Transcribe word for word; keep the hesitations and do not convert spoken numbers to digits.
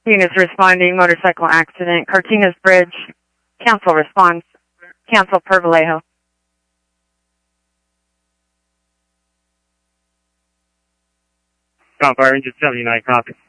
Units responding, motorcycle accident, Cartagena Bridge. Council responds. Council per Vallejo. Fire Engine seventy-nine, copy.